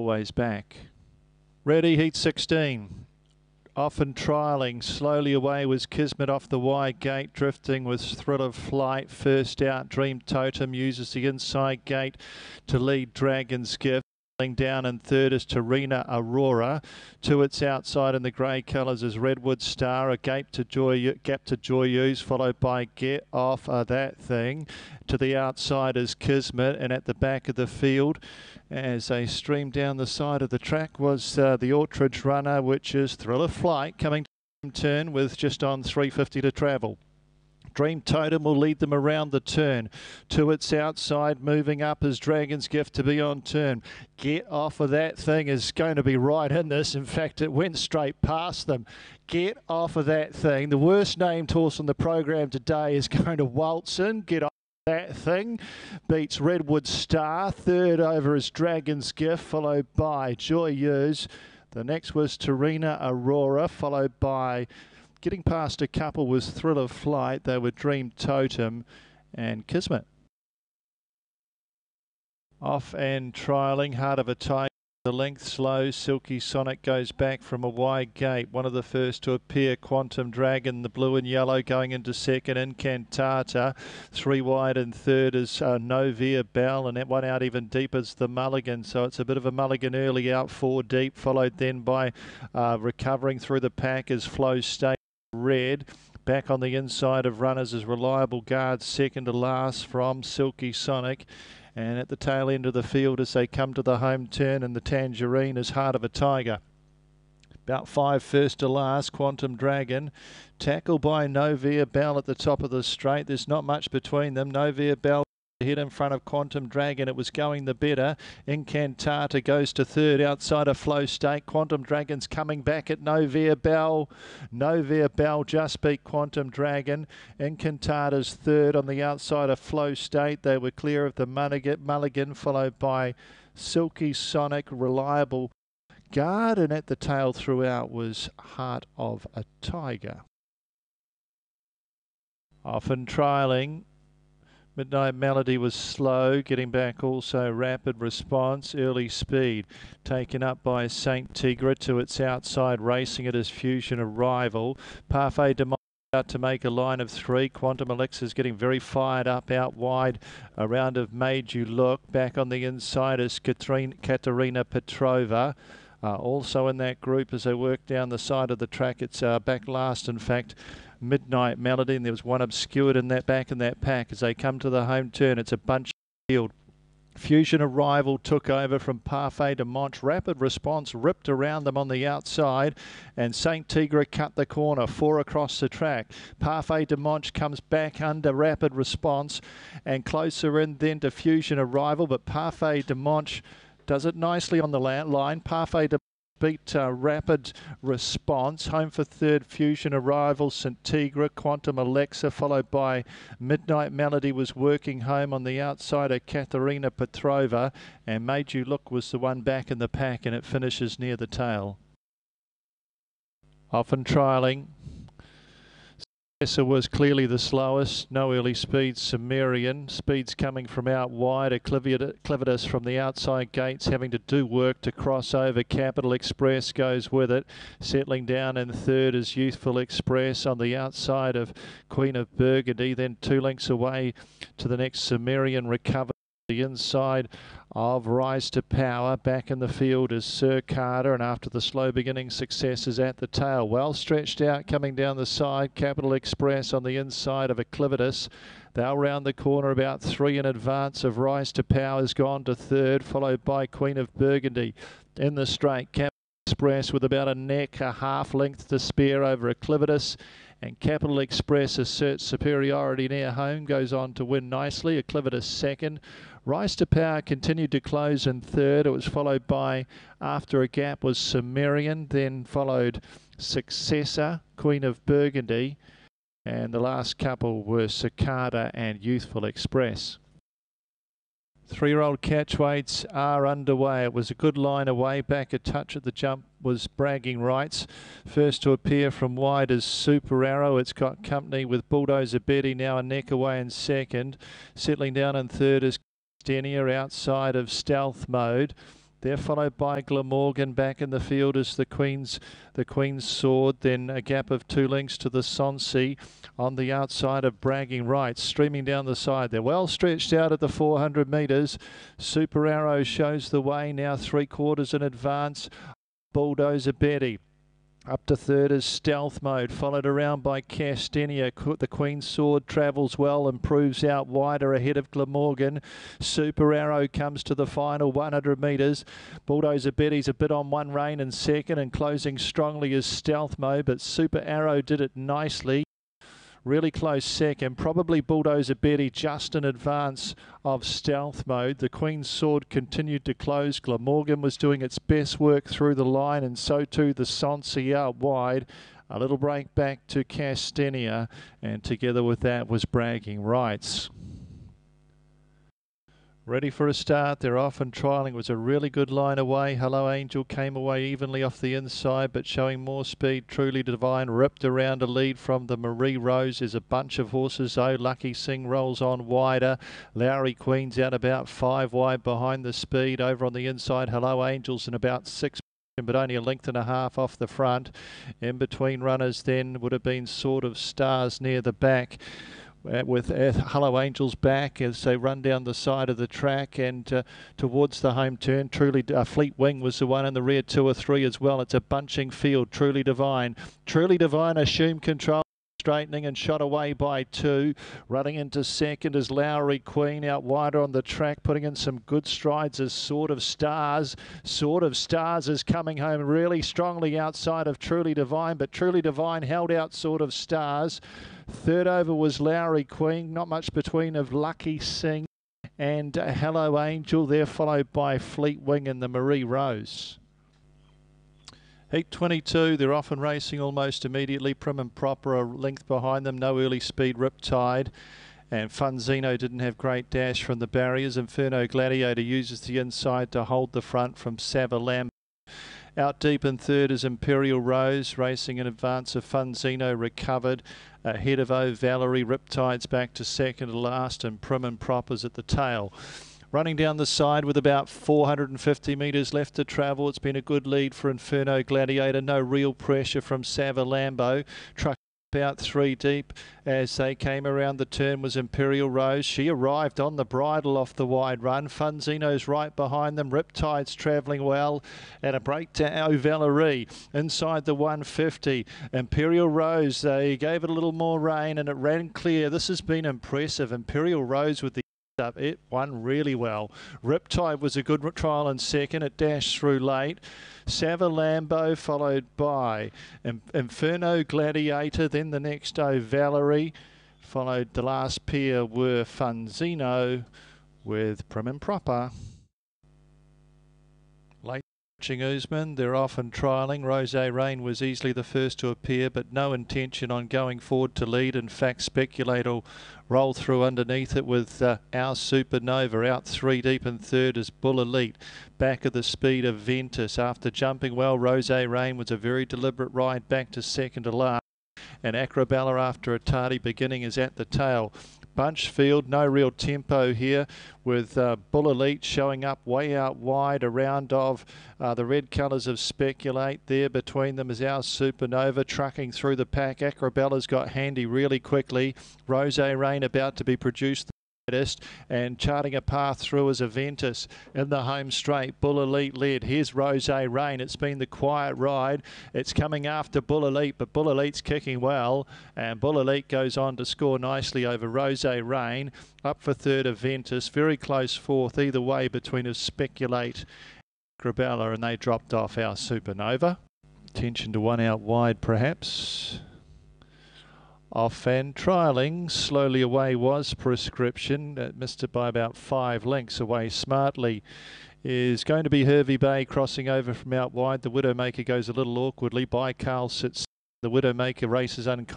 always back. Ready, heat 16. Often trialling, slowly away was Kismet off the wide gate, drifting was Thrill of Flight. First out, Dream Totem uses the inside gate to lead Dragon's Gift. Down in third is Tarina Aurora. To its outside in the grey colours is Redwood Star. A gap to Joyeuse, followed by Get Off That Thing. To the outside is Kismet, and at the back of the field, as they stream down the side of the track, was the Orchard's runner, which is Thrill of Flight, coming to turn with just on 350 to travel. Dream Totem will lead them around the turn. To its outside, moving up is Dragon's Gift to be on turn. Get Off of That Thing is going to be right in this. In fact, it went straight past them. Get Off of That Thing. The worst named horse on the program today is going to waltz in. Get Off That Thing beats Redwood Star. Third over is Dragon's Gift, followed by Joyeuse. The next was Tarina Aurora, followed by, getting past a couple, was Thrill of Flight. They were Dream Totem and Kismet. Off and trialling, Heart of a Tiger. The length slow, Silky Sonic goes back from a wide gate. One of the first to appear, Quantum Dragon, the blue and yellow going into second. Incantata, three wide, and third is Novia Bell, and that one out even deep is the Mulligan. So it's a bit of a mulligan early, out four deep, followed then by recovering through the pack is Flow State Red. Back on the inside of runners is Reliable Guard, second to last from Silky Sonic. And at the tail end of the field as they come to the home turn, and the Tangerine is Heart of a Tiger. About five first to last, Quantum Dragon. Tackled by Novia Bell at the top of the straight. There's not much between them. Novia Bell ahead in front of Quantum Dragon. It was going the better. Incantata goes to third outside of Flow State. Quantum Dragon's coming back at Novia Bell. Novia Bell just beat Quantum Dragon. Incantata's third on the outside of Flow State. They were clear of the Mulligan, followed by Silky Sonic, Reliable Guard, and at the tail throughout was Heart of a Tiger. Often trialling, Midnight Melody was slow, getting back also Rapid Response, Early Speed, taken up by Saint Tigra. To its outside, racing it as Fusion Arrival. Parfait de Monde out to make a line of three. Quantum Alexa is getting very fired up out wide. A round of Made You Look. Back on the inside is Katerina Petrova. Also in that group as they work down the side of the track, it's back last, in fact, Midnight Melody, and there was one obscured in that back in that pack as they come to the home turn. It's a bunch field. Fusion Arrival took over from Parfait de Monde. Rapid Response ripped around them on the outside, and Saint Tigra cut the corner, four across the track. Parfait de Monde comes back under Rapid Response and closer in then to Fusion Arrival, but Parfait de Monde does it nicely on the line. Parfait de beat Rapid Response. Home for third, Fusion Arrival, Saint Tigra, Quantum Alexa, followed by Midnight Melody was working home on the outside of Katerina Petrova, and Made You Look was the one back in the pack, and it finishes near the tail. Often trialling. Was clearly the slowest. No early speed. Sumerian. Speeds coming from out wide. Acclivitus from the outside gates having to do work to cross over. Capital Express goes with it. Settling down in third is Youthful Express on the outside of Queen of Burgundy. Then 2 lengths away to the next Sumerian Recover. The inside of Rise to Power. Back in the field is Sir Carter, and after the slow beginning, Success is at the tail. Well stretched out coming down the side. Capital Express on the inside of Acclivitus. They'll round the corner about 3 in advance of Rise to Power, has gone to third, followed by Queen of Burgundy. In the straight, Capital Express with about a half length to spare over Acclivitus. And Capital Express asserts superiority near home, goes on to win nicely. Acclivitus second. Rise to Power continued to close in third. It was followed by, after a gap, was Sumerian, then followed Successor, Queen of Burgundy, and the last couple were Cicada and Youthful Express. 3-year-old catchweights are underway. It was a good line away. Back a touch at the jump was Bragging Rights. First to appear from wide is Super Arrow. It's got company with Bulldozer Betty, now a neck away in second. Settling down in third is Stenia outside of Stealth Mode. They're followed by Glamorgan. Back in the field is the Queen's Sword. Then a gap of 2 lengths to the Sonsi on the outside of Bragging Rights. Streaming down the side. They're well stretched out at the 400 metres. Super Arrow shows the way now 3/4 in advance. Bulldozer Betty. Up to third is Stealth Mode, followed around by Castenia. The Queen's Sword travels well, improves out wider ahead of Glamorgan. Super Arrow comes to the final 100 metres. Bulldozer Betty's a bit on one rein in second, and closing strongly is Stealth Mode, but Super Arrow did it nicely. Really close second, probably Bulldozer Betty just in advance of Stealth Mode. The Queen's Sword continued to close. Glamorgan was doing its best work through the line, and so too the Sonsi out wide. A little break back to Castenia, and together with that was Bragging Rights. Ready for a start. They're off and trialling. It was a really good line away. Hello Angel came away evenly off the inside, but showing more speed. Truly Divine ripped around a lead from the Marie Rose. There's a bunch of horses though. Lucky Singh rolls on wider. Lowry Queen's out about 5 wide behind the speed. Over on the inside, Hello Angel's in about 6, but only a length and a half off the front. In between runners then would have been Sort of Stars near the back, with Hello Angels back as they run down the side of the track and towards the home turn. Truly Fleet Wing was the one in the rear, 2 or 3 as well. It's a bunching field. Truly Divine assumed control, straightening and shot away by 2. Running into second is Lowry Queen, out wider on the track, putting in some good strides as Sort of Stars. Sort of Stars is coming home really strongly outside of Truly Divine, but Truly Divine held out Sort of Stars. Third over was Lowry Queen, not much between of Lucky Singh and Hello Angel. They're followed by Fleet Wing and the Marie Rose. Heat 22, they're off and racing almost immediately. Prim and Proper a length behind them, no early speed. Riptide and Funzino didn't have great dash from the barriers. Inferno Gladiator uses the inside to hold the front from Savalam. Out deep in third is Imperial Rose, racing in advance of Funzino, recovered. Ahead of O Valerie. Riptide's back to second to last, and Prim and Proper's at the tail. Running down the side with about 450 metres left to travel. It's been a good lead for Inferno Gladiator. No real pressure from Savalambo. Truck out 3 deep as they came around the turn was Imperial Rose. She arrived on the bridle off the wide run. Funzino's right behind them. Riptide's travelling well, and a break to O Valerie inside the 150. Imperial Rose, they gave it a little more rein and it ran clear. This has been impressive. Imperial Rose with the up, it won really well. Riptide was a good trial in second. It dashed through late. Savalambo followed by Inferno Gladiator, then the next O Valerie. Followed the last pair were Funzino with Prim and Proper. Late Usman, they're off and trialling. Rose Rain was easily the first to appear, but no intention on going forward to lead. In fact, Speculate will roll through underneath it with Our Supernova. Out 3 deep in third is Bull Elite. Back of the speed of Ventus. After jumping well, Rose Rain was a very deliberate ride back to second to last. And Acrobella, after a tardy beginning, is at the tail. Bunch field, no real tempo here, with Bull Elite showing up way out wide around of the red colours of Speculate. There between them is Our Supernova trucking through the pack. Acrobella's got handy really quickly. Rose Rain about to be produced and charting a path through as Aventus in the home straight. Bull Elite led. Here's Rose Rain. It's been the quiet ride. It's coming after Bull Elite, but Bull Elite's kicking well, and Bull Elite goes on to score nicely over Rose Rain. Up for third Aventus. Very close fourth either way between Speculate and Acrobella, and they dropped off Our Supernova. Attention to one out wide perhaps. Off and trialling, slowly away was Prescription. Missed it by about 5 lengths. Away smartly is going to be Hervey Bay, crossing over from out wide. The Widowmaker goes a little awkwardly. By Carl sits. The Widowmaker races unconscious.